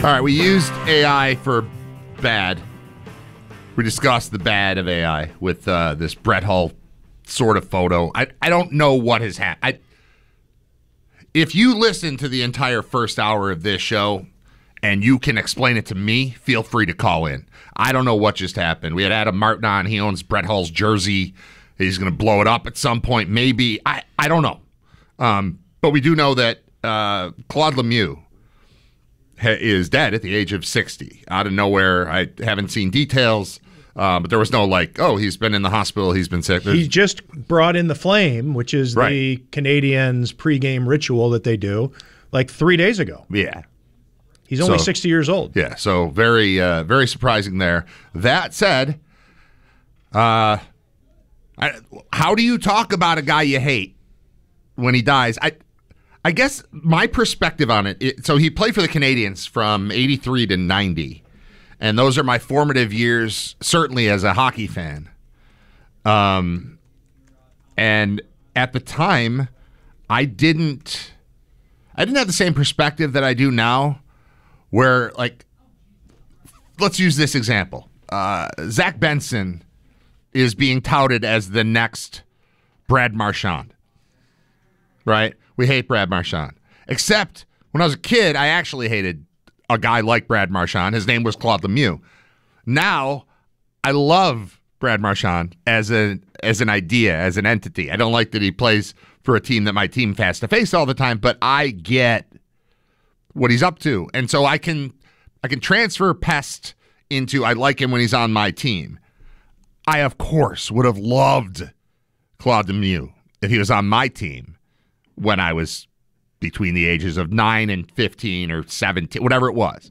right, we used AI for bad. We discussed the bad of AI with this Brett Hull sort of photo. I don't know what has happened. If you listen to the entire first hour of this show and you can explain it to me, feel free to call in. I don't know what just happened. We had Adam Martin on. He owns Brett Hull's jersey. He's going to blow it up at some point, maybe. I don't know. But we do know that Claude Lemieux is dead at the age of 60. Out of nowhere. I haven't seen details, but there was no he's been in the hospital, he's been sick. He just brought in the flame, which is the Canadians' pregame ritual that they do, 3 days ago. Yeah. He's only 60 years old. Yeah, so very, very surprising there. That said, how do you talk about a guy you hate when he dies? I guess my perspective on it, so he played for the Canadians from 83 to 90, and those are my formative years, certainly as a hockey fan. And at the time, I didn't have the same perspective that I do now, where, let's use this example. Zach Benson is being touted as the next Brad Marchand, right? We hate Brad Marchand. Except when I was a kid, I actually hated a guy like Brad Marchand. His name was Claude Lemieux. Now, I love Brad Marchand as an idea, as an entity. I don't like that he plays for a team that my team has to face all the time, but I get what he's up to. And so I can transfer Pest into I like him when he's on my team. I, of course, would have loved Claude Lemieux if he was on my team when I was between the ages of 9 and 15 or 17, whatever it was.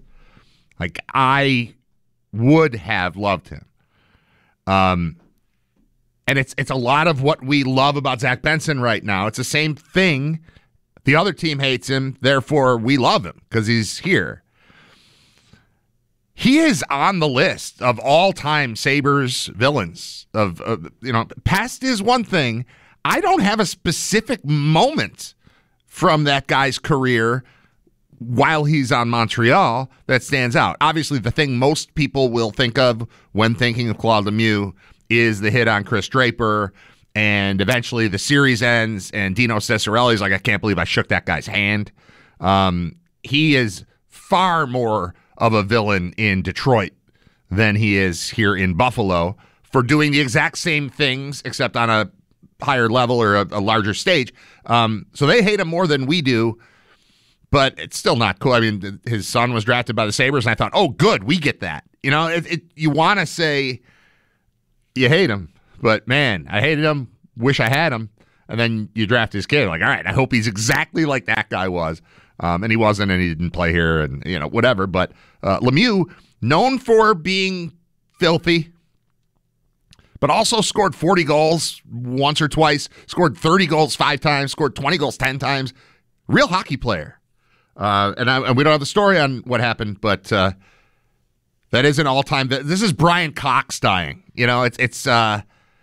I would have loved him. And it's a lot of what we love about Zach Benson right now. It's the same thing. The other team hates him, therefore we love him because he's here. He is on the list of all-time Sabres villains. Past is one thing. I don't have a specific moment from that guy's career while he's on Montreal that stands out. Obviously, the thing most people will think of when thinking of Claude Lemieux is the hit on Chris Draper, and eventually the series ends, and Dino Ciccarelli's I can't believe I shook that guy's hand. He is far more of a villain in Detroit than he is here in Buffalo for doing the exact same things, except on a higher level or a larger stage. So they hate him more than we do, but it's still not cool. I mean, his son was drafted by the Sabres, and I thought, oh, good, we get that. You want to say you hate him, but man, I hated him, wish I had him, and then you draft his kid. All right, I hope he's exactly like that guy was. And he wasn't, and he didn't play here, and whatever. But Lemieux, known for being filthy, but also scored 40 goals once or twice, scored 30 goals 5 times, scored 20 goals 10 times. Real hockey player. And we don't have the story on what happened, but that is an all-time. This is Brian Cox dying. Those are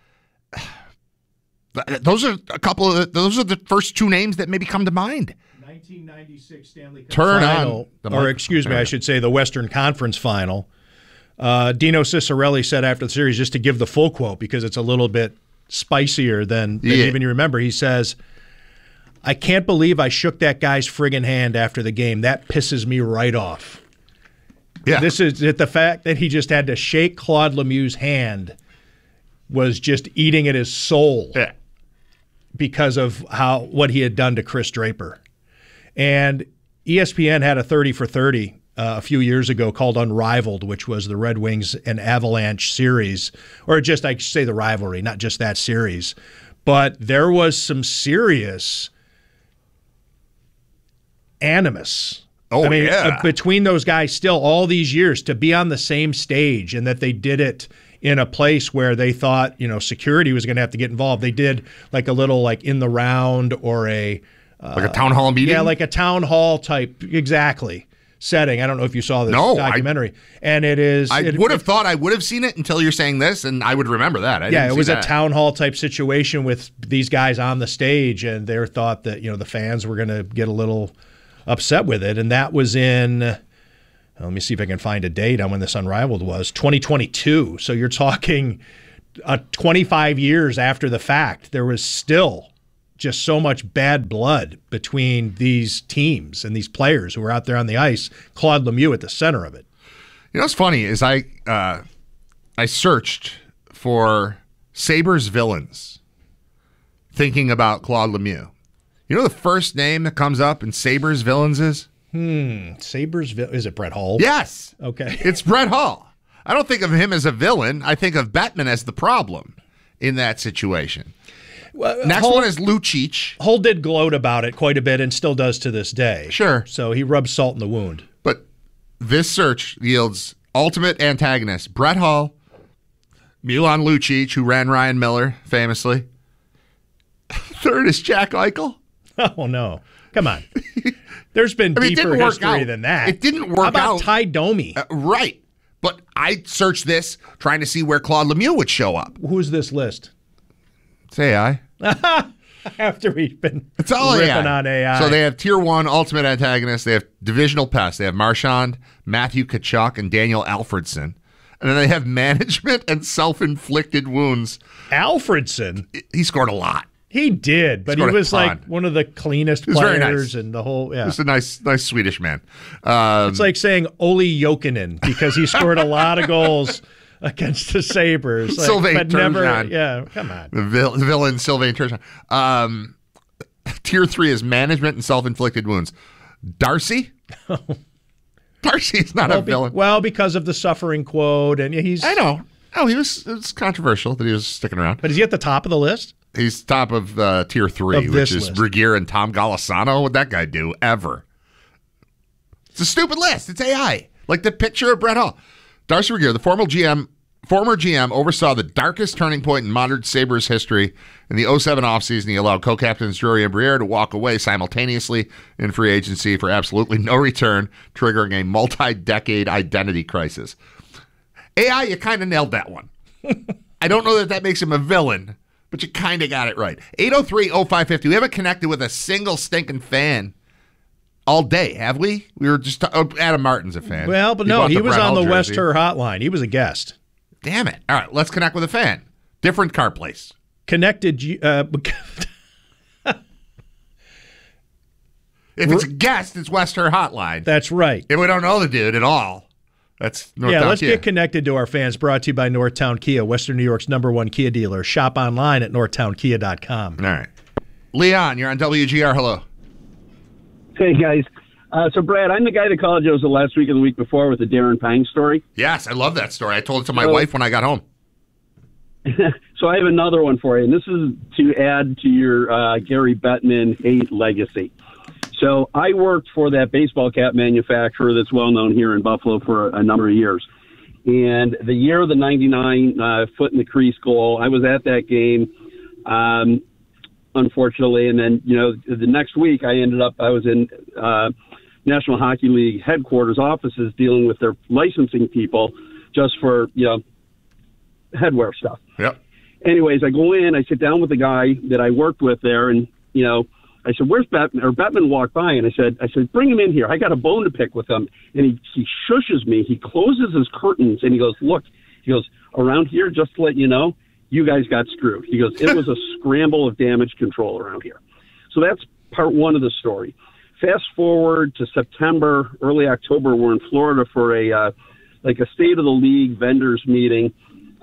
those are the first 2 names that maybe come to mind. 1996 Stanley Cup final, I should say the Western Conference final. Dino Ciccarelli said after the series, just to give the full quote because it's a little bit spicier than even you remember, he says, "I can't believe I shook that guy's friggin' hand after the game. That pisses me right off." Yeah. This is the fact that he just had to shake Claude Lemieux's hand was just eating at his soul because of what he had done to Chris Draper. And ESPN had a 30 for 30 a few years ago called Unrivaled, which was the Red Wings and Avalanche series, or just I should say the rivalry, not just that series. But there was some serious animus. Between those guys still all these years to be on the same stage, and that they did it in a place where they thought, security was going to have to get involved. They did a little in the round or a town hall meeting? Yeah, like a town hall type, exactly, setting. I don't know if you saw this documentary. And it is... I would have thought I would have seen it until you're saying this, and I would remember that. It was a town hall type situation with these guys on the stage, and they thought that, the fans were going to get a little upset with it. And that was in Let me see if I can find a date on when this Unrivaled was. 2022. So you're talking 25 years after the fact. There was still just so much bad blood between these teams and these players who were out there on the ice. Claude Lemieux at the center of it. You know what's funny is I searched for Sabres villains thinking about Claude Lemieux. You know the first name that comes up in Sabres villains is? Sabres, is it Brett Hull? Yes. Okay. It's Brett Hull. I don't think of him as a villain. I think of Bettman as the problem in that situation. Well, Next one is Lucic. Hull did gloat about it quite a bit and still does to this day. Sure. So he rubs salt in the wound. But this search yields ultimate antagonist. Brett Hull, Milan Lucic, who ran Ryan Miller famously. Third is Jack Eichel. Oh, no. Come on. There's been deeper history than that. It didn't work out. How about Ty Domi? Right. But I searched this trying to see where Claude Lemieux would show up. Who's this list? It's AI. After we've been it's all ripping AI. on AI. So they have Tier 1 ultimate antagonists. They have divisional pests. They have Marchand, Matthew Tkachuk, and Daniel Alfredson. And then they have management and self-inflicted wounds. Alfredson? He scored a lot. He did, but he was like one of the cleanest players nice. And the whole. Yeah, he's a nice Swedish man. It's like saying Olli Jokinen because he scored a lot of goals against the Sabres. Like, Sylvain but Turgeon. never. Yeah, come on. The villain Sylvain Turgeon. Tier 3 is management and self-inflicted wounds. Darcy. Darcy is not a villain. Well, because of the suffering quote, and he's. I know. Oh, it was controversial that he was sticking around. But is he at the top of the list? He's top of Tier 3, which is Regier and Tom Golisano. What'd that guy do ever? It's a stupid list. It's AI. Like the picture of Brett Hull. Darcy Regier, the former GM, oversaw the darkest turning point in modern Sabres history. In the 2007 offseason, he allowed co-captains Drury and Briere to walk away simultaneously in free agency for absolutely no return, triggering a multi-decade identity crisis. AI, you kind of nailed that one. I don't know that makes him a villain, but you kind of got it right. 803-0550. We haven't connected with a single stinking fan all day, have we? We were just Adam Martin's a fan. Well, but no, he was on the West Her hotline. He was a guest. Damn it. All right, let's connect with a fan. Different car place. Connected. If it's a guest, it's West Her hotline. That's right. If we don't know the dude at all, that's Northtown Kia. Let's Kia. get connected to our fans. Brought to you by Northtown Kia, Western New York's #1 Kia dealer. Shop online at northtownkia.com. All right. Leon, you're on WGR. Hello. Hey, guys. So, Brad, I'm the guy that called you the last week and the week before with the Darren Pang story. Yes, I love that story. I told it to my wife when I got home. So I have another one for you, and this is to add to your Gary Bettman hate legacy. So I worked for that baseball cap manufacturer that's well known here in Buffalo for a number of years. And the year of the 99 foot in the crease goal, I was at that game, unfortunately. And then, the next week I was in National Hockey League headquarters offices dealing with their licensing people just for, headwear stuff. Yep. Anyways, I go in, I sit down with the guy that I worked with there, and, I said, "Where's Bettman?" Or Bettman walked by, and I said, "Bring him in here. I got a bone to pick with him." And he shushes me. He closes his curtains, and he goes, "Look," he goes, "around here, just to let you know, you guys got screwed." He goes, "It was a scramble of damage control around here." So that's part one of the story. Fast forward to September, early October, we're in Florida for a State of the League vendors meeting.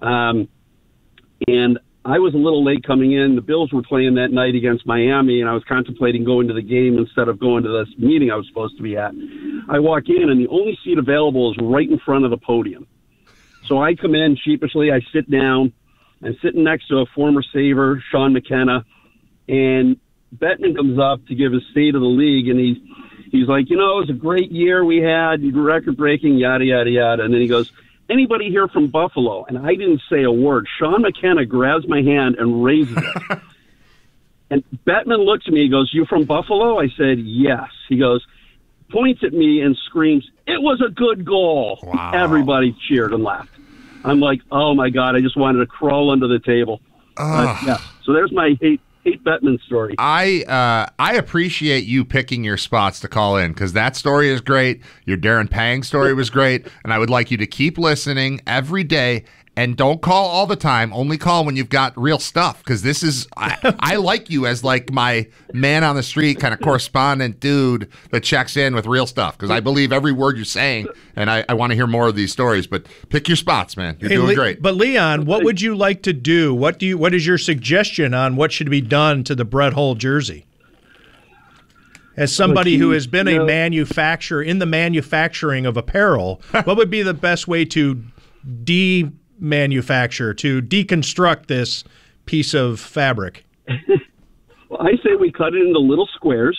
And I was a little late coming in. The Bills were playing that night against Miami, and I was contemplating going to the game instead of going to this meeting I was supposed to be at. I walk in, and the only seat available is right in front of the podium. So I come in sheepishly. I sit down. I'm sitting next to a former Sabre, Sean McKenna, and Bettman comes up to give his State of the League, and he's like, it was a great year we had, record-breaking, yada, yada, yada. And then he goes, "Anybody here from Buffalo?" And I didn't say a word. Sean McKenna grabs my hand and raises it. And Bettman looks at me. He goes, "You from Buffalo?" I said, "Yes." He goes, points at me and screams, "It was a good goal." Wow. Everybody cheered and laughed. I'm like, oh, my God, I just wanted to crawl under the table. Yeah. So there's my Tate Bettman story. I appreciate you picking your spots to call in because that story is great. Your Darren Pang story was great, and I would like you to keep listening every day. And don't call all the time. Only call when you've got real stuff. Because this is, I like you as like my man on the street kind of correspondent dude that checks in with real stuff. Because I believe every word you're saying, and I want to hear more of these stories. But pick your spots, man. You're doing great. But Leon, what would you like to do? What is your suggestion on what should be done to the Brett Hull jersey? As somebody who has been a manufacturer in the manufacturing of apparel, what would be the best way to manufacture, to deconstruct this piece of fabric? Well, I say we cut it into little squares,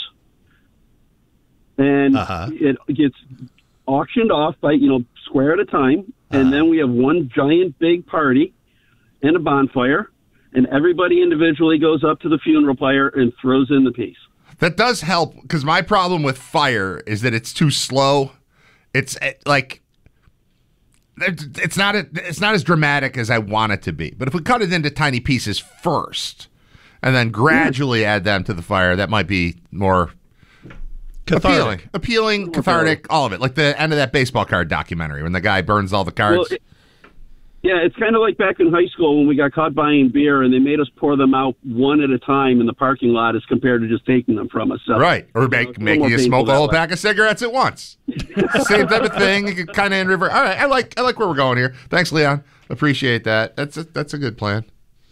and it gets auctioned off by, square at a time, and then we have one giant big party and a bonfire, and everybody individually goes up to the funeral pyre and throws in the piece. That does help, because my problem with fire is that it's too slow. It's like... It's not as dramatic as I want it to be. But if we cut it into tiny pieces first and then gradually add them to the fire, that might be more appealing, cathartic, all of it. Like the end of that baseball card documentary when the guy burns all the cards. Well, it's kind of like back in high school when we got caught buying beer and they made us pour them out one at a time in the parking lot as compared to just taking them from us. So, right. Or making you smoke a whole pack of cigarettes at once. Same type of thing. You could kind of in reverse. All right. I like where we're going here. Thanks, Leon. Appreciate that. That's a good plan.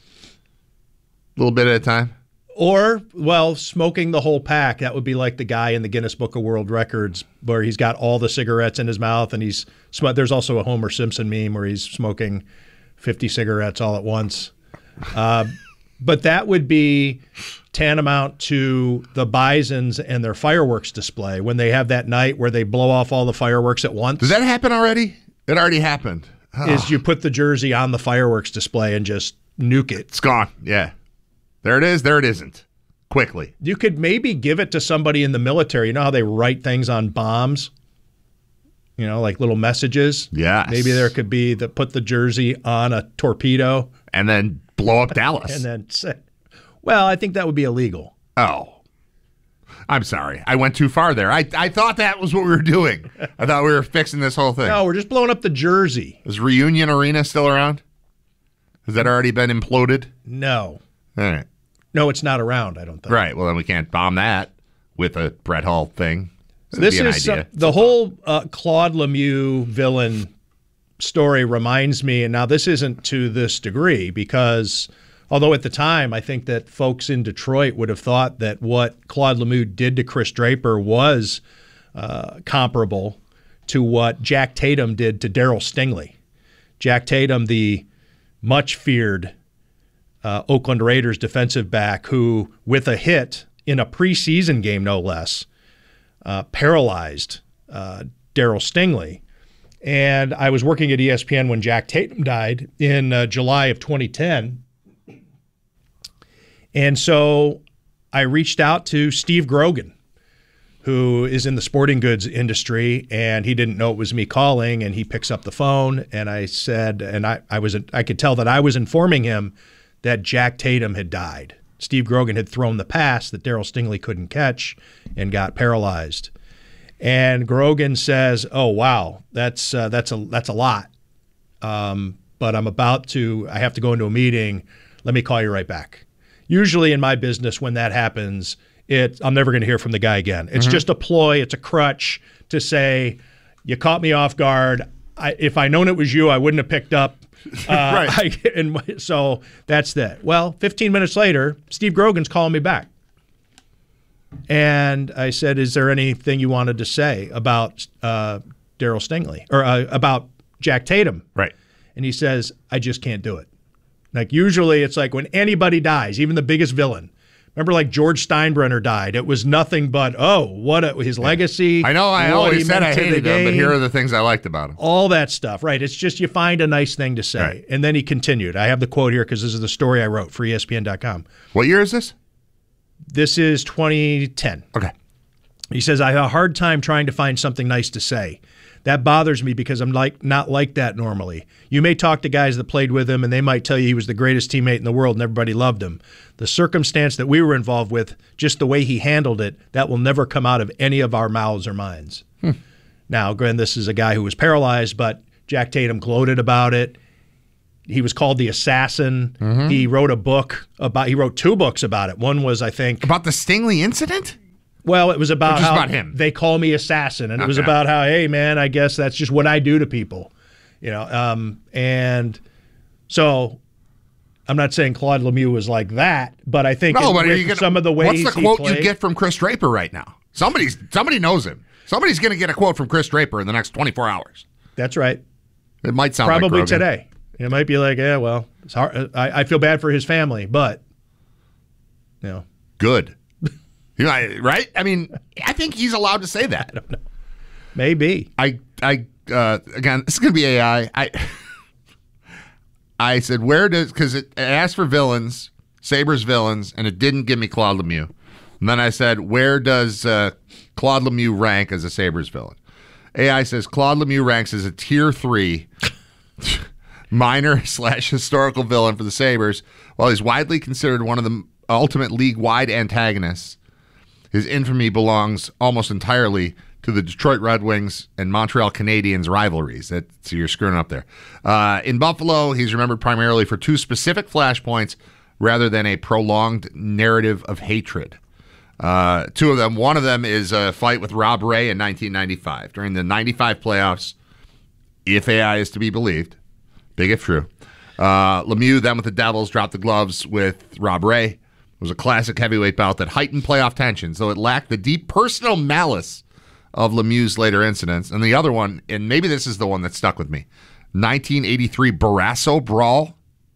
A little bit at a time. Or, smoking the whole pack. That would be like the guy in the Guinness Book of World Records where he's got all the cigarettes in his mouth and there's also a Homer Simpson meme where he's smoking 50 cigarettes all at once. But that would be tantamount to the Bisons and their fireworks display when they have that night where they blow off all the fireworks at once. Does that happen already? It already happened. Is you put the jersey on the fireworks display and just nuke it. It's gone. Yeah. There it is. There it isn't. Quickly. You could maybe give it to somebody in the military. You know how they write things on bombs? Like little messages? Yeah. Maybe there could be put the jersey on a torpedo. And then blow up Dallas. And then say, I think that would be illegal. Oh. I'm sorry. I went too far there. I thought that was what we were doing. I thought we were fixing this whole thing. No, we're just blowing up the jersey. Is Reunion Arena still around? Has that already been imploded? No. All right. No, it's not around, I don't think. Right. Well, then we can't bomb that with a Brett Hull thing. This is the whole Claude Lemieux villain story reminds me, and now this isn't to this degree because although at the time I think that folks in Detroit would have thought that what Claude Lemieux did to Chris Draper was comparable to what Jack Tatum did to Darryl Stingley. Jack Tatum, the much feared Oakland Raiders defensive back who, with a hit in a preseason game no less, paralyzed Darryl Stingley. And I was working at ESPN when Jack Tatum died in July of 2010. And so I reached out to Steve Grogan, who is in the sporting goods industry, and he didn't know it was me calling, and he picks up the phone, and I said, and I could tell that I was informing him that Jack Tatum had died. Steve Grogan had thrown the pass that Darryl Stingley couldn't catch and got paralyzed. And Grogan says, "Oh wow, that's a lot. But I have to go into a meeting. Let me call you right back." Usually in my business, when that happens, I'm never going to hear from the guy again. It's just a ploy. It's a crutch to say, "You caught me off guard. If I known it was you, I wouldn't have picked up." Right. So that's that. Well, 15 minutes later, Steve Grogan's calling me back. And I said, "Is there anything you wanted to say about Darryl Stingley or about Jack Tatum?" Right. And he says, "I just can't do it." Like usually it's like when anybody dies, even the biggest villain. Remember like George Steinbrenner died. It was nothing but, his legacy. I know, I always said I hated him, but here are the things I liked about him. All that stuff, right? It's just you find a nice thing to say. Right. And then he continued. I have the quote here because this is the story I wrote for ESPN.com. What year is this? This is 2010. Okay. He says, I have a hard time trying to find something nice to say. That bothers me because I'm not like that normally. You may talk to guys that played with him, and they might tell you he was the greatest teammate in the world and everybody loved him. The circumstance that we were involved with, just the way he handled it, that will never come out of any of our mouths or minds. Now, granted, this is a guy who was paralyzed, but Jack Tatum gloated about it. He was called the assassin. He wrote a book about. He wrote 2 books about it. One was, I think, about the Stingley incident. Well, it was about just how about him. They call me assassin, and it was about how, hey man, I guess that's just what I do to people, and so I'm not saying Claude Lemieux was like that, but I think some of the ways. What's the quote you get from Chris Draper right now? Somebody knows him. Somebody's going to get a quote from Chris Draper in the next 24 hours. That's right. It might sound probably like today. It might be like, yeah, well, it's hard. I feel bad for his family, but good. Right? I mean, I think he's allowed to say that. I don't know. Maybe. Again, this is going to be AI. I said, because it asked for villains, Sabres villains, and it didn't give me Claude Lemieux. And then I said, where does Claude Lemieux rank as a Sabres villain? AI says Claude Lemieux ranks as a tier 3 minor/historical villain for the Sabres. While he's widely considered one of the ultimate league-wide antagonists, his infamy belongs almost entirely to the Detroit Red Wings and Montreal Canadiens rivalries. So you're screwing up there. In Buffalo, he's remembered primarily for 2 specific flashpoints rather than a prolonged narrative of hatred. 2 of them. One of them is a fight with Rob Ray in 1995. During the 95 playoffs, if AI is to be believed, big if true, Lemieux, then with the Devils, dropped the gloves with Rob Ray. It was a classic heavyweight bout that heightened playoff tensions, though it lacked the deep personal malice of Lemieux's later incidents. And the other one, and maybe this is the one that stuck with me, 1983 Barrasso Brawl.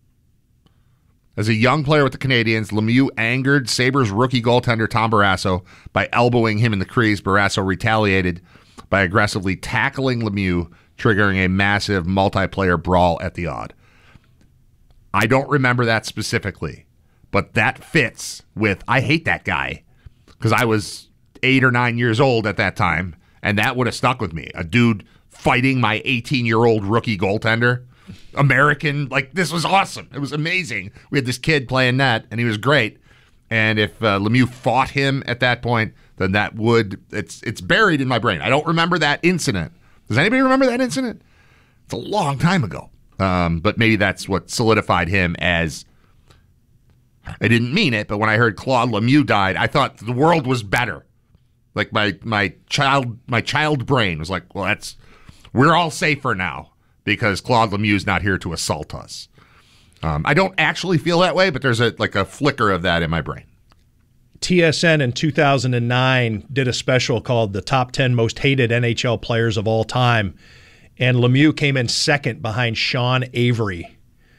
As a young player with the Canadiens, Lemieux angered Sabres rookie goaltender Tom Barrasso by elbowing him in the crease. Barrasso retaliated by aggressively tackling Lemieux, triggering a massive multiplayer brawl at the Odd. I don't remember that specifically, but that fits with, I hate that guy, because I was 8 or 9 years old at that time, and that would have stuck with me. A dude fighting my 18-year-old rookie goaltender. American, this was awesome. It was amazing. We had this kid playing net, and he was great. And if Lemieux fought him at that point, then that would, it's buried in my brain. I don't remember that incident. Does anybody remember that incident? It's a long time ago. But maybe that's what solidified him as, I didn't mean it, but when I heard Claude Lemieux died, I thought the world was better. Like my child brain was like, well, we're all safer now because Claude Lemieux's not here to assault us. I don't actually feel that way, but there's a flicker of that in my brain. TSN in 2009 did a special called The Top 10 Most Hated NHL Players of All Time, and Lemieux came in second behind Sean Avery.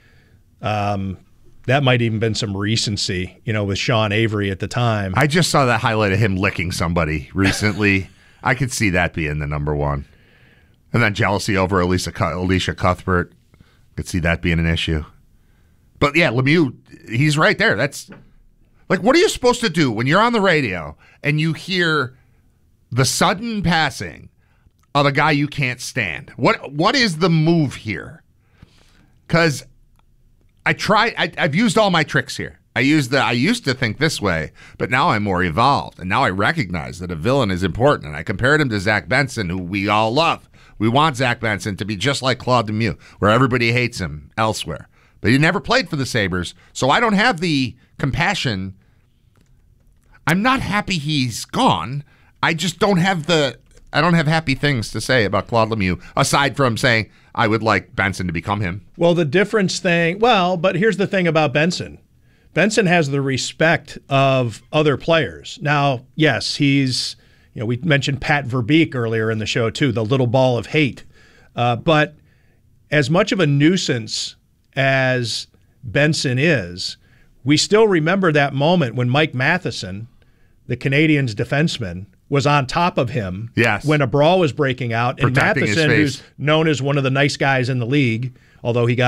That might even been some recency, with Sean Avery at the time. I just saw that highlight of him licking somebody recently. I could see that being the number one. And then jealousy over Alicia Cuthbert. Could see that being an issue. But yeah, Lemieux, he's right there. That's what are you supposed to do when you're on the radio and you hear the sudden passing of a guy you can't stand? What is the move here? Because I've used all my tricks here. I used to think this way, but now I'm more evolved. And now I recognize that a villain is important. And I compared him to Zach Benson, who we all love. We want Zach Benson to be just like Claude Lemieux, where everybody hates him elsewhere. But he never played for the Sabres, so I don't have the compassion. I'm not happy he's gone. I just don't have happy things to say about Claude Lemieux, aside from saying I would like Benson to become him. Well, but here's the thing about Benson. Benson has the respect of other players. Now, yes, he's, we mentioned Pat Verbeek earlier in the show too, the little ball of hate. But as much of a nuisance as Benson is, we still remember that moment when Mike Matheson, the Canadiens defenseman, was on top of him when a brawl was breaking out. And Matheson, who's known as one of the nice guys in the league, although he got a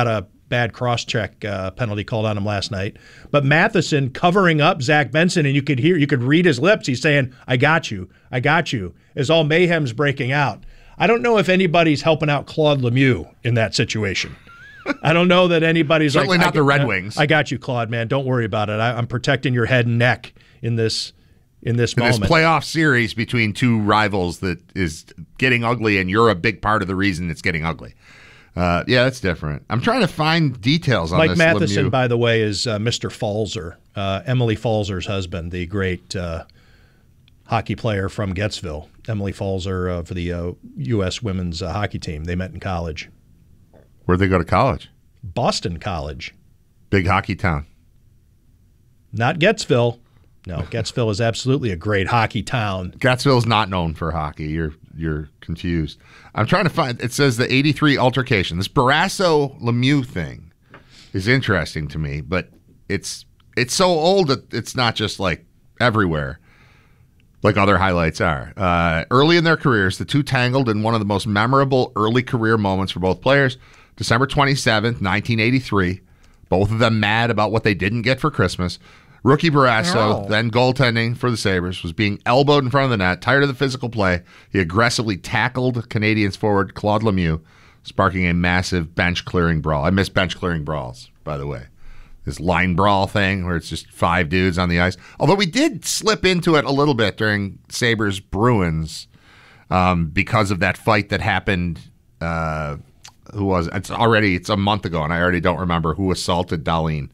bad cross-check penalty called on him last night. But Matheson covering up Zach Benson, and you could read his lips. He's saying, I got you, as all mayhem's breaking out. I don't know if anybody's helping out Claude Lemieux in that situation. I don't know that anybody's certainly not the Red Wings. I got you, Claude, man. Don't worry about it. I'm protecting your head and neck in this moment. This playoff series between two rivals that is getting ugly, and you're a big part of the reason it's getting ugly. Yeah, that's different. I'm trying to find details on Mike this. Mike Matheson, Lemieux. by the way, is Mr. Falzer, Emily Falzer's husband, the great hockey player from Gettsville. Emily Falzer for the U.S. women's hockey team. They met in college. Where'd they go to college? Boston College. Big hockey town. Not Gettsville. No, Gettsville is absolutely a great hockey town. Gettsville's not known for hockey. You're confused. I'm trying to find. It says the '83 altercation. This Barrasso Lemieux thing is interesting to me, but it's so old that it's not just like everywhere, like other highlights are. Early in their careers, the two tangled in one of the most memorable early career moments for both players. December 27th, 1983. Both of them mad about what they didn't get for Christmas. Rookie Barrasso, then goaltending for the Sabres, was being elbowed in front of the net. Tired of the physical play, he aggressively tackled Canadiens forward Claude Lemieux, sparking a massive bench-clearing brawl. I miss bench-clearing brawls, by the way. This line brawl thing where it's just 5 dudes on the ice. Although we did slip into it a little bit during Sabres-Bruins because of that fight that happened. Who was it? It's a month ago, and I already don't remember who assaulted Darlene.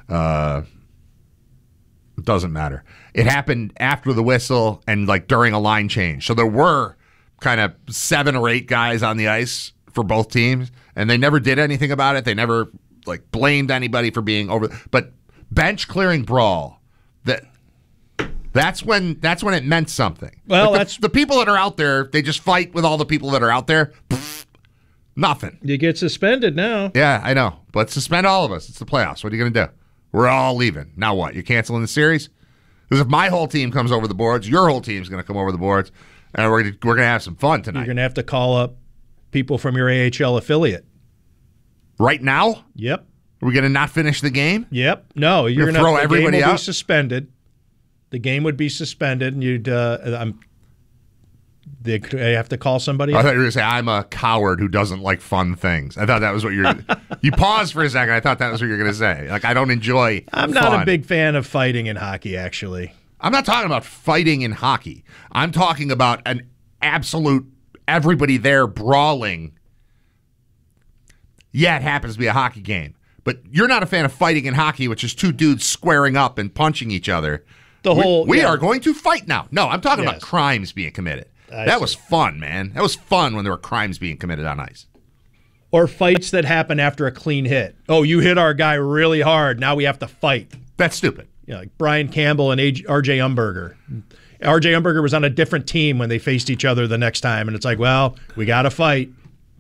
It doesn't matter. It happened after the whistle and like during a line change. So there were kind of 7 or 8 guys on the ice for both teams, and they never did anything about it. They never like blamed anybody for being over. But bench clearing brawl, that's when it meant something. Well, like that's the people that are out there. They just fight with all the people that are out there. Nothing. You get suspended now. Yeah, I know. But suspend all of us. It's the playoffs. What are you going to do? We're all leaving. Now what? You're canceling the series? Because if my whole team comes over the boards, your whole team's going to come over the boards, and we're going to have some fun tonight. You're going to have to call up people from your AHL affiliate. Right now? Yep. Are we going to not finish the game? Yep. No, you're going to throw everybody out. The game would out? be suspended. The game would be suspended, and you'd they have to call somebody. I thought you were going to say, I'm a coward who doesn't like fun things. I thought that was what you're you paused for a second. I thought that was what you were going to say. Like, I don't enjoy I'm fun. not a big fan of fighting in hockey, actually. I'm not talking about fighting in hockey. I'm talking about an absolute everybody there brawling. Yeah, it happens to be a hockey game. But you're not a fan of fighting in hockey, which is 2 dudes squaring up and punching each other. We are going to fight now. No, I'm talking about crimes being committed. That was fun, man. That was fun when there were crimes being committed on ice. Or fights that happen after a clean hit. Oh, you hit our guy really hard. Now we have to fight. That's stupid. You know, like Brian Campbell and R.J. Umberger. R.J. Umberger was on a different team when they faced each other the next time, and it's like, well, we got to fight.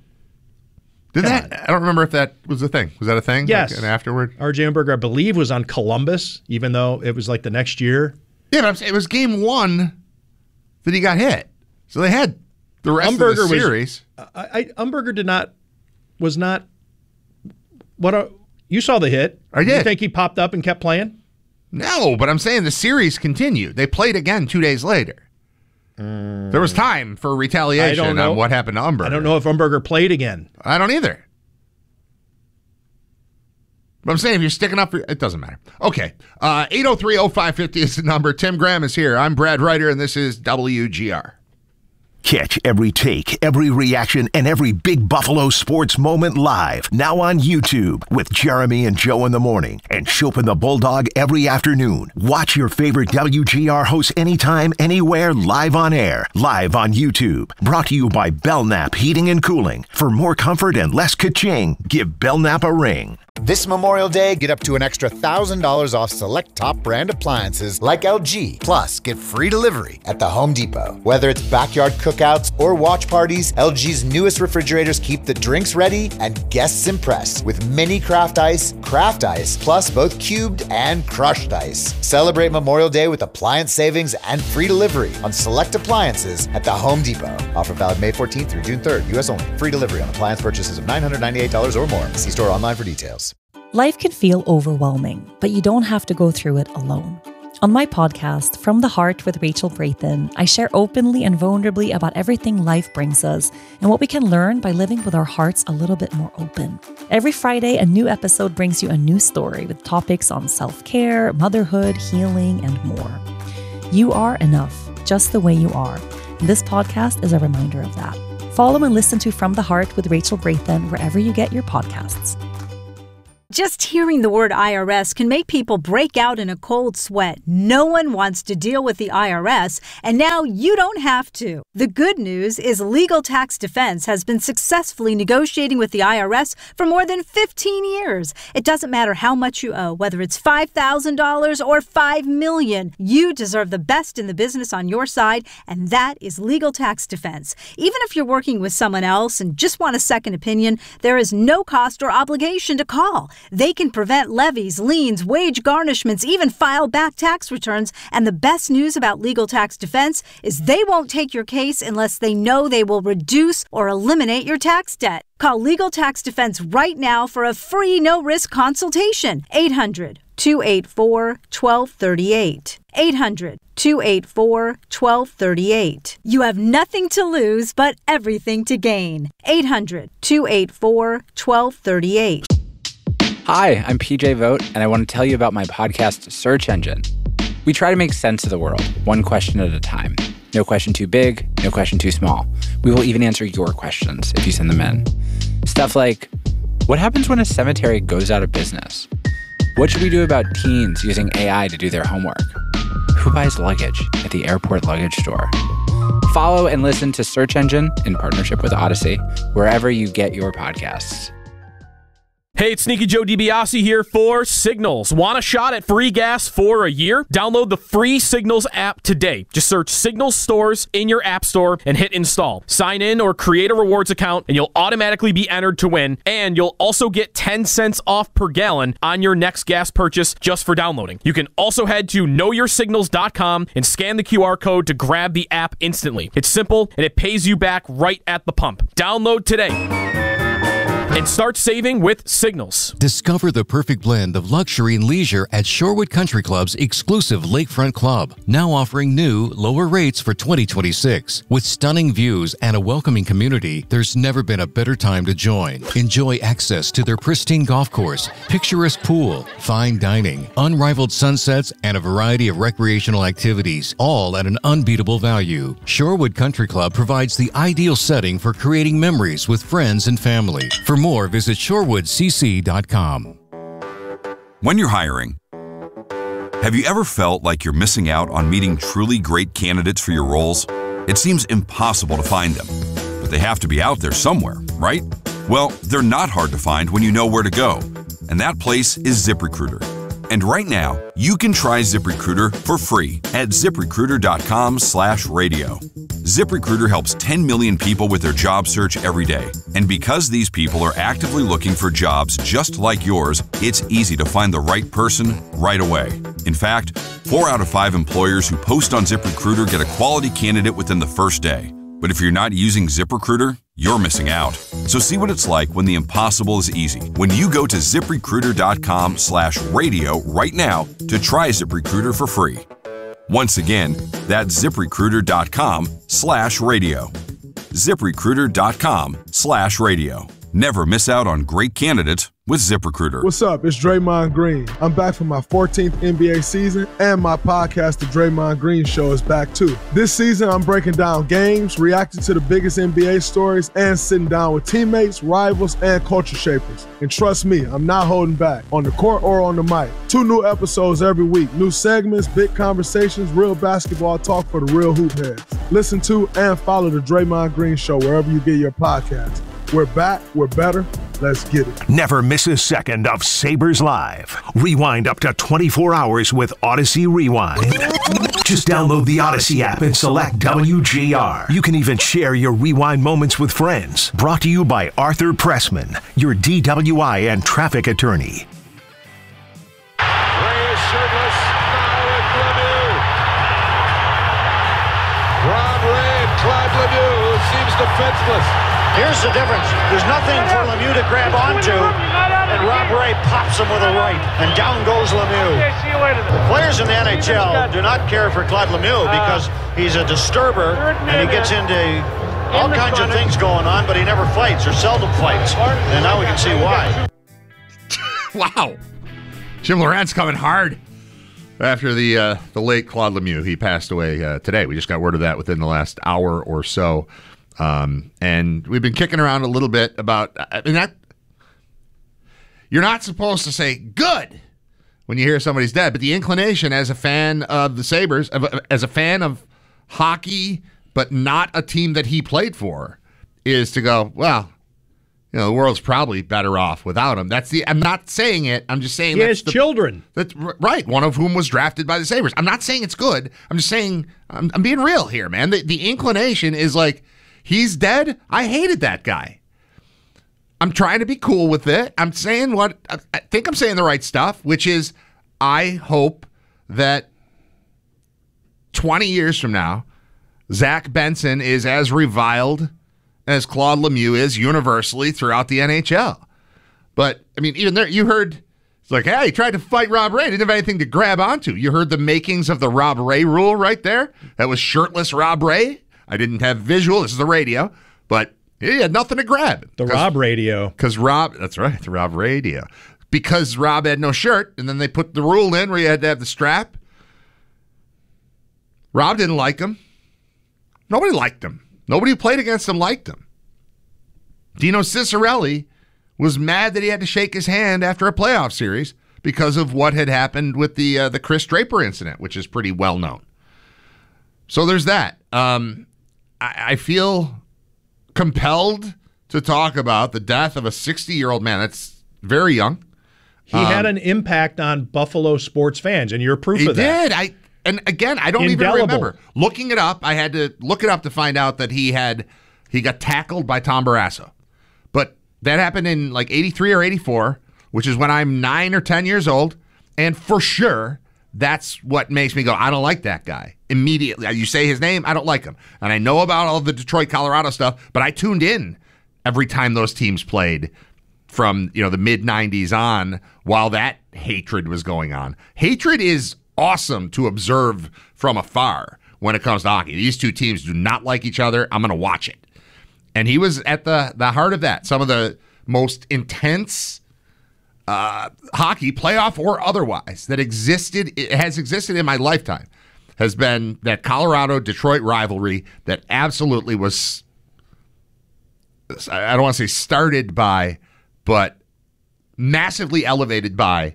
I don't remember if that was a thing. Was that a thing? Yes. Like, and afterward? R.J. Umberger, I believe, was on Columbus, even though it was like the next year. Yeah, but I'm saying it was game 1 that he got hit. So they had the rest of the series. Umberger was not. You saw the hit. I did. You think he popped up and kept playing? No, but I'm saying the series continued. They played again 2 days later. There was time for retaliation on what happened to Umberger. I don't know if Umberger played again. I don't either. But I'm saying if you're sticking up for it doesn't matter. Okay. 803-0550 is the number. Tim Graham is here. I'm Brad Ryder, and this is WGR. Catch every take, every reaction, and every big Buffalo sports moment live. Now on YouTube with Jeremy and Joe in the morning and Chopin the Bulldog every afternoon. Watch your favorite WGR hosts anytime, anywhere, live on air. Live on YouTube. Brought to you by Belknap Heating and Cooling. For more comfort and less ka-ching, give Belknap a ring. This Memorial Day, get up to an extra $1,000 off select top brand appliances like LG. Plus, get free delivery at the Home Depot. Whether it's backyard cookouts or watch parties, LG's newest refrigerators keep the drinks ready and guests impressed with mini craft ice, plus both cubed and crushed ice. Celebrate Memorial Day with appliance savings and free delivery on select appliances at the Home Depot. Offer valid May 14th through June 3rd, U.S. only. Free delivery on appliance purchases of $998 or more. See store online for details. Life can feel overwhelming, but you don't have to go through it alone. On my podcast, From the Heart with Rachel Brathen, I share openly and vulnerably about everything life brings us and what we can learn by living with our hearts a little bit more open. Every Friday, a new episode brings you a new story with topics on self-care, motherhood, healing, and more. You are enough, just the way you are. And this podcast is a reminder of that. Follow and listen to From the Heart with Rachel Brathen wherever you get your podcasts. Just hearing the word IRS can make people break out in a cold sweat. No one wants to deal with the IRS, and now you don't have to. The good news is Legal Tax Defense has been successfully negotiating with the IRS for more than 15 years. It doesn't matter how much you owe, whether it's $5,000 or $5 million. You deserve the best in the business on your side, and that is Legal Tax Defense. Even if you're working with someone else and just want a second opinion, there is no cost or obligation to call. They can prevent levies, liens, wage garnishments, even file back tax returns. And the best news about Legal Tax Defense is they won't take your case unless they know they will reduce or eliminate your tax debt. Call Legal Tax Defense right now for a free no-risk consultation. 800-284-1238. 800-284-1238. You have nothing to lose but everything to gain. 800-284-1238. Hi, I'm PJ Vogt, and I want to tell you about my podcast, Search Engine. We try to make sense of the world, one question at a time. No question too big, no question too small. We will even answer your questions if you send them in. Stuff like, what happens when a cemetery goes out of business? What should we do about teens using AI to do their homework? Who buys luggage at the airport luggage store? Follow and listen to Search Engine in partnership with Odyssey, wherever you get your podcasts. Hey, it's Sneaky Joe DiBiase here for Signals. Want a shot at free gas for a year? Download the free Signals app today. Just search Signals Stores in your app store and hit install. Sign in or create a rewards account and you'll automatically be entered to win. And you'll also get 10 cents off per gallon on your next gas purchase just for downloading. You can also head to knowyoursignals.com and scan the QR code to grab the app instantly. It's simple and it pays you back right at the pump. Download today and start saving with Signals. Discover the perfect blend of luxury and leisure at Shorewood Country Club's exclusive Lakefront Club, now offering new, lower rates for 2026. With stunning views and a welcoming community, there's never been a better time to join. Enjoy access to their pristine golf course, picturesque pool, fine dining, unrivaled sunsets, and a variety of recreational activities, all at an unbeatable value. Shorewood Country Club provides the ideal setting for creating memories with friends and family. For more, visit shorewoodcc.com. When you're hiring, have you ever felt like you're missing out on meeting truly great candidates for your roles? It seems impossible to find them, but they have to be out there somewhere, right? Well, they're not hard to find when you know where to go, and that place is ZipRecruiter. And right now, you can try ZipRecruiter for free at ZipRecruiter.com/radio. ZipRecruiter helps 10 million people with their job search every day. And because these people are actively looking for jobs just like yours, it's easy to find the right person right away. In fact, 4 out of 5 employers who post on ZipRecruiter get a quality candidate within the first day. But if you're not using ZipRecruiter, you're missing out. So see what it's like when the impossible is easy. When you go to ZipRecruiter.com/radio right now to try ZipRecruiter for free. Once again, that's ZipRecruiter.com/radio. ZipRecruiter.com/radio. Never miss out on great candidates with ZipRecruiter. What's up? It's Draymond Green. I'm back for my 14th NBA season, and my podcast, The Draymond Green Show, is back too. This season, I'm breaking down games, reacting to the biggest NBA stories, and sitting down with teammates, rivals, and culture shapers. And trust me, I'm not holding back, on the court or on the mic. 2 new episodes every week, new segments, big conversations, real basketball talk for the real hoop heads. Listen to and follow The Draymond Green Show wherever you get your podcasts. We're back, we're better, Let's get it. Never miss a second of Sabres Live. Rewind up to 24 hours with Odyssey Rewind. Just download the Odyssey app and select WGR. You can even share your rewind moments with friends. Brought to you by Arthur Pressman, your DWI and traffic attorney. Ray is shirtless. Now with Lemieux. Rob Ray and Claude Lemieux, who seems defenseless. Here's the difference. There's nothing for Lemieux to grab onto, and Rob Ray pops him with a right, and down goes Lemieux. The players in the NHL do not care for Claude Lemieux because he's a disturber, and he gets into all kinds of things going on, but he never fights or seldom fights, and now we can see why. Wow. Jim Lorentz coming hard after the late Claude Lemieux. He passed away today. We just got word of that within the last hour or so. And we've been kicking around a little bit about, that you're not supposed to say good when you hear somebody's dead, but the inclination as a fan of the Sabres, as a fan of hockey, but not a team that he played for, is to go, well, the world's probably better off without him. I'm not saying it. I'm just saying he has children. That's right. One of whom was drafted by the Sabres. I'm not saying it's good. I'm just saying I'm being real here, man. The inclination is like, he's dead. I hated that guy. I'm trying to be cool with it. I'm saying what I think I'm saying the right stuff, which is I hope that 20 years from now, Zach Benson is as reviled as Claude Lemieux is universally throughout the NHL. But, I mean, even there, you heard, it's like, hey, he tried to fight Rob Ray. Didn't have anything to grab onto. You heard the makings of the Rob Ray rule right there. That was shirtless Rob Ray. I didn't have visual. This is the radio. But he had nothing to grab. The Rob radio. Because Rob, that's right, the Rob radio. Because Rob had no shirt, and then they put the rule in where you had to have the strap. Rob didn't like him. Nobody liked him. Nobody who played against him liked him. Dino Ciccarelli was mad that he had to shake his hand after a playoff series because of what had happened with the Chris Draper incident, which is pretty well known. So there's that. I feel compelled to talk about the death of a 60-year-old man. That's very young. He had an impact on Buffalo sports fans, and you're proof of that. He did. And again, I don't Indelible. even remember. Looking it up, I had to look it up to find out that he got tackled by Tom Barrasso. But that happened in like 83 or 84, which is when I'm 9 or 10 years old. And for sure, that's what makes me go, I don't like that guy. Immediately. You say his name, I don't like him. And I know about all the Detroit, Colorado stuff, but I tuned in every time those teams played from the mid-90s on while that hatred was going on. Hatred is awesome to observe from afar when it comes to hockey. These two teams do not like each other. I'm going to watch it. And he was at the heart of that. Some of the most intense hockey, playoff or otherwise, that has existed in my lifetime has been that Colorado-Detroit rivalry that absolutely was, I don't want to say started by, but massively elevated by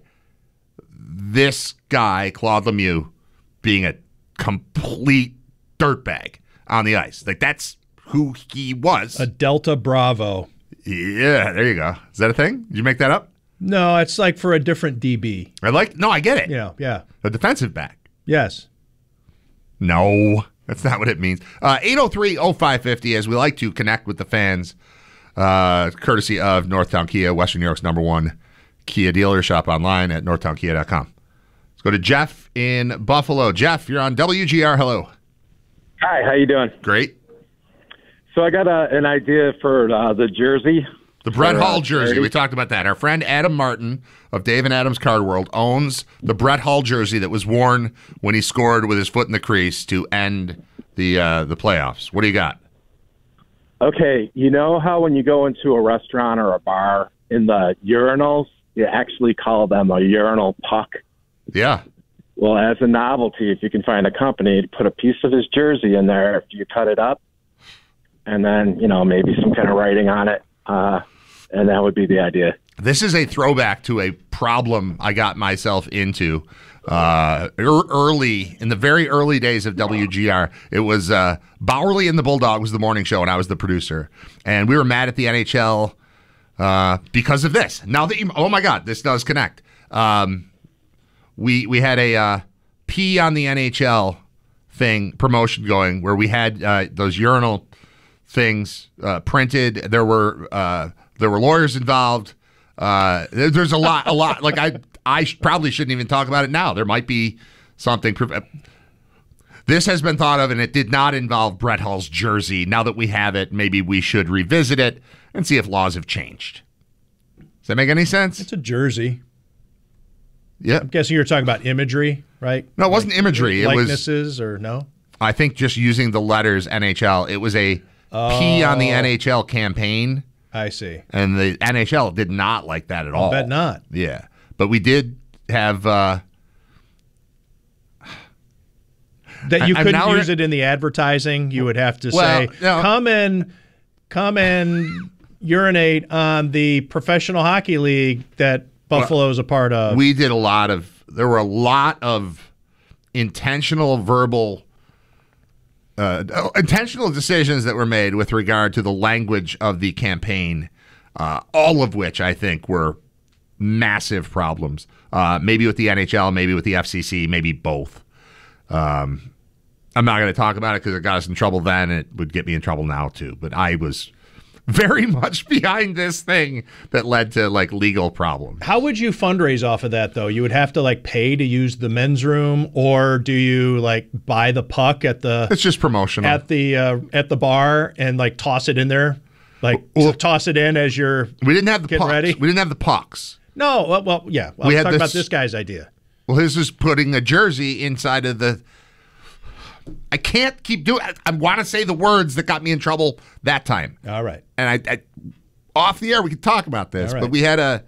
this guy, Claude Lemieux, being a complete dirtbag on the ice. Like, that's who he was. A Delta Bravo. Yeah, there you go. Is that a thing? Did you make that up? No, it's like for a different DB. No, I get it. Yeah. A defensive back. Yes. No, that's not what it means. 803-0550, as we like to connect with the fans, courtesy of Northtown Kia, Western New York's #1 Kia dealer. Shop online at northtownkia.com. Let's go to Jeff in Buffalo. Jeff, you're on WGR. Hello. Hi, how you doing? Great. So I got an idea for the jersey. The Brett Hull jersey. We talked about that. Our friend Adam Martin of Dave and Adam's Card World owns the Brett Hull jersey that was worn when he scored with his foot in the crease to end the playoffs. What do you got? Okay, you know how when you go into a restaurant or a bar, in the urinals, you actually call them a urinal puck? Yeah. Well, as a novelty, if you can find a company to put a piece of his jersey in there, if you cut it up, and then, maybe some kind of writing on it, and that would be the idea. This is a throwback to a problem I got myself into early, in the very early days of WGR. It was Bowerly and the Bulldog was the morning show, and I was the producer. And we were mad at the NHL because of this. Now that oh my God, this does connect. We had a pee on the NHL thing promotion going where we had those urinal things printed. There were lawyers involved. There's a lot. Like I probably shouldn't even talk about it now. There might be something. This has been thought of, and it did not involve Brett Hull's jersey. Now that we have it, maybe we should revisit it and see if laws have changed. Does that make any sense? It's a jersey. Yeah. I'm guessing you're talking about imagery, right? No, it wasn't imagery. It was likenesses or no? I think just using the letters NHL. It was a P on the NHL campaign. I see. And the NHL did not like that at all. I bet not. Yeah. But we did have... that you couldn't use it in the advertising. You would have to say, no. come and urinate on the Professional Hockey League that Buffalo is a part of. We did there were a lot of intentional intentional decisions that were made with regard to the language of the campaign, all of which I think were massive problems. Maybe with the NHL, maybe with the FCC, maybe both. I'm not going to talk about it because it got us in trouble then, and it would get me in trouble now too. But I was very much behind this thing that led to legal problems. How would you fundraise off of that, though? You would have to pay to use the men's room, or do you buy the puck at the? It's just promotional at the bar and toss it in there, toss it in as you're. We didn't have the getting pucks. ready. We didn't have the pucks. No, well, yeah. I was talking about this guy's idea. Well, his was putting a jersey inside of the. I can't keep doing. I want to say the words that got me in trouble that time. All right. And I off the air we could talk about this, right. but we had a.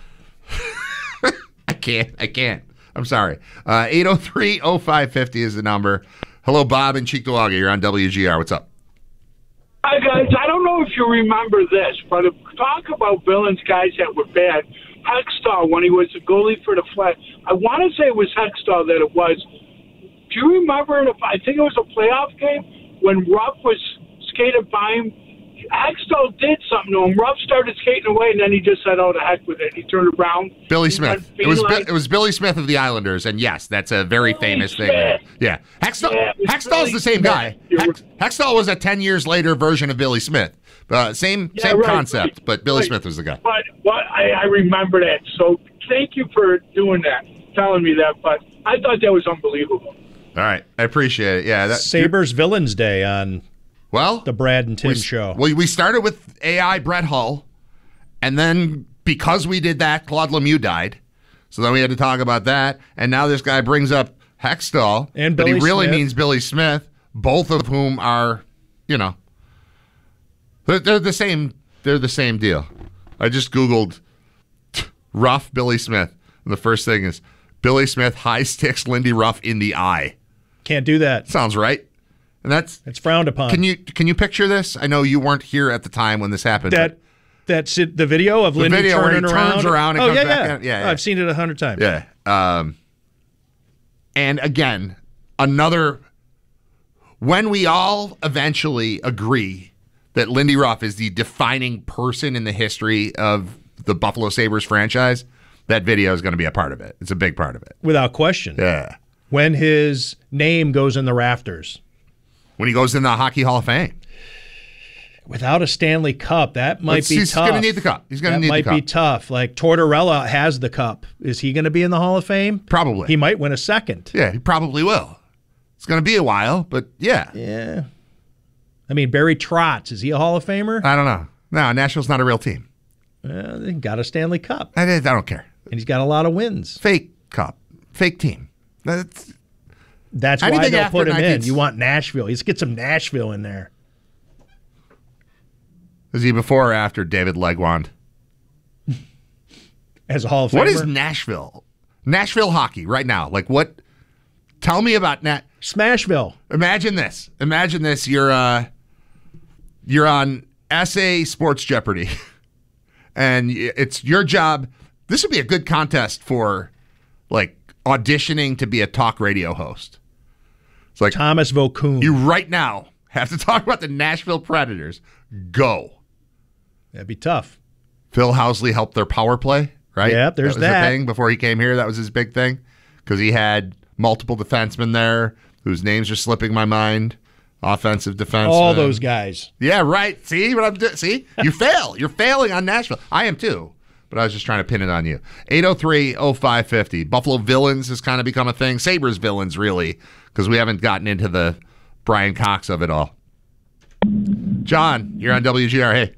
I can't. I'm sorry. 803-0550 is the number. Hello, Bob in Cheektowaga. You're on WGR. What's up? Hi, guys. I don't know if you remember this, but talk about villains, guys that were bad. Hextall, when he was the goalie for the Flash, I want to say it was Hextall that it was. Do you remember, I think it was a playoff game, when Ruff was skated by him? Hextall did something to him. Ruff started skating away, and then he just said, oh, the heck with it. He turned around. Billy Smith. It was Billy Smith of the Islanders, and yes, that's a very famous thing. Yeah. Hextall's the same guy. Hextall was a 10 years later version of Billy Smith. Same concept, right. But Billy Smith was the guy. But I remember that. So thank you for doing that, telling me that. But I thought that was unbelievable. All right. I appreciate it. Yeah. Sabres Villains Day on the Brad and Tim show. Well, we started with AI Brett Hull, and then because we did that, Claude Lemieux died. So then we had to talk about that. And now this guy brings up Hextall, and but Billy he really Smith. means Billy Smith, both of whom are, they're the same. They're the same deal. I just Googled Ruff Billy Smith, and the first thing is Billy Smith high sticks Lindy Ruff in the eye. Can't do that. Sounds right. And it's frowned upon. Can you picture this? I know you weren't here at the time when this happened. That's it. The video of Lindy turning around. And comes back in. Yeah. I've seen it 100 times. Yeah. And again, when we all eventually agree that Lindy Ruff is the defining person in the history of the Buffalo Sabres franchise, that video is going to be a part of it. It's a big part of it. Without question. Yeah. When his name goes in the rafters. When he goes in the Hockey Hall of Fame. Without a Stanley Cup, that might be tough. He's going to need the cup. That might be tough. Tortorella has the cup. Is he going to be in the Hall of Fame? Probably. He might win a second. Yeah, he probably will. It's going to be a while, but yeah. Yeah. I mean, Barry Trotz, is he a Hall of Famer? I don't know. No, Nashville's not a real team. They got a Stanley Cup. I don't care. And he's got a lot of wins. Fake cup. Fake team. That's why they'll put him in. You want Nashville. Let's get some Nashville in there. Is he before or after David Legwand? As a Hall of Famer? What is Nashville? Nashville hockey right now. What? Tell me about Smashville. Imagine this. You're on SA Sports Jeopardy. And it's your job. This would be a good contest for auditioning to be a talk radio host. It's like Thomas Vokoun. You right now have to talk about the Nashville Predators. Go. That'd be tough. Phil Housley helped their power play, right? Yeah, there's that. Was that. the thing before he came here. That was his big thing because he had multiple defensemen there whose names are slipping my mind. Offensive defensemen. All those guys. Yeah, right. See what I'm doing? See? You fail. You're failing on Nashville. I am too. But I was just trying to pin it on you. 803-0550. Buffalo villains has kind of become a thing. Sabres villains, really, because we haven't gotten into the Brian Cox of it all. John, you're on WGR. Hey.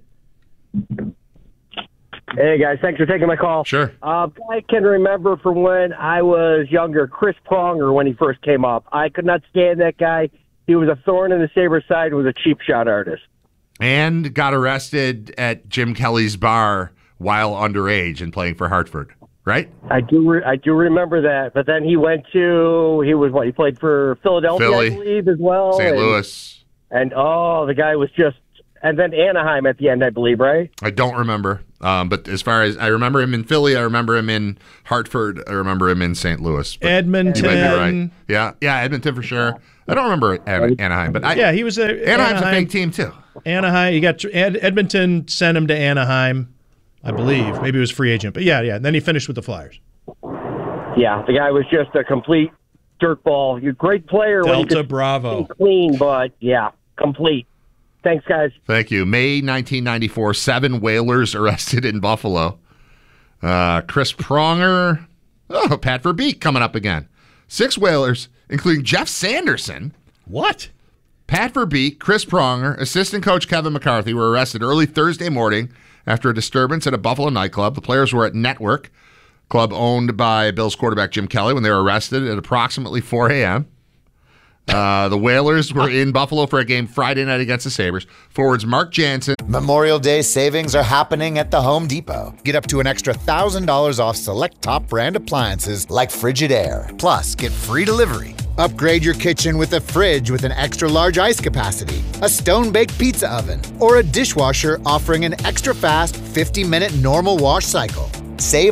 Hey, guys. Thanks for taking my call. Sure. I can remember from when I was younger, Chris Pronger, when he first came up. I could not stand that guy. He was a thorn in the Sabres side, was a cheap shot artist. And got arrested at Jim Kelly's bar while underage and playing for Hartford, right? I do remember that. But then he played for Philadelphia, Philly, I believe, as well. St. Louis. And, the guy was just... And then Anaheim at the end, I believe, right? I don't remember. But as far as I remember him in Philly, I remember him in Hartford, I remember him in St. Louis. Edmonton. You might be right. Yeah, Edmonton for sure. I don't remember Anaheim, but he was Anaheim's a big team too. Anaheim, you got Edmonton sent him to Anaheim, I believe. Maybe it was free agent, but yeah. And then he finished with the Flyers. Yeah, the guy was just a complete dirtball. You're a great player. Delta Bravo. Clean, but yeah, complete. Thanks, guys. Thank you. May 1994, 7 Whalers arrested in Buffalo. Chris Pronger. Pat Verbeek coming up again. 6 Whalers, including Jeff Sanderson. What? Pat Verbeek, Chris Pronger, assistant coach Kevin McCarthy were arrested early Thursday morning after a disturbance at a Buffalo nightclub. The players were at Network, club owned by Bills quarterback Jim Kelly, when they were arrested at approximately 4 a.m. The Whalers were in Buffalo for a game Friday night against the Sabres. Forwards Mark Jansen. Memorial Day savings are happening at the Home Depot. Get up to an extra $1,000 off select top brand appliances like Frigidaire. Plus, get free delivery. Upgrade your kitchen with a fridge with an extra large ice capacity, a stone-baked pizza oven, or a dishwasher offering an extra fast 50-minute normal wash cycle. Save